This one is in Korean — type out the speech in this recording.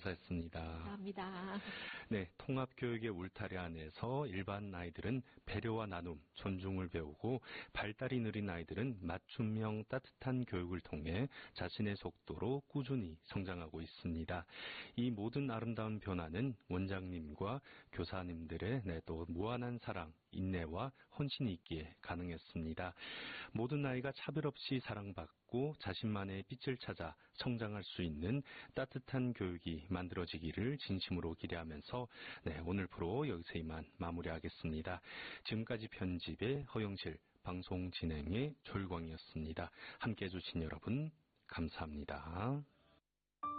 감사했습니다. 감사합니다. 네, 통합교육의 울타리 안에서 일반 아이들은 배려와 나눔, 존중을 배우고 발달이 느린 아이들은 맞춤형 따뜻한 교육을 통해 자신의 속도로 꾸준히 성장하고 있습니다. 이 모든 아름다운 변화는 원장님과 교사님들의 또 무한한 사랑, 인내와 헌신이 있기에 가능했습니다. 모든 아이가 차별 없이 사랑받고 자신만의 빛을 찾아 성장할 수 있는 따뜻한 교육이 만들어지기를 진심으로 기대하면서 오늘 프로 여기서 이만 마무리하겠습니다. 지금까지 편집의 허영실, 방송 진행의 조일광이었습니다. 함께해 주신 여러분 감사합니다.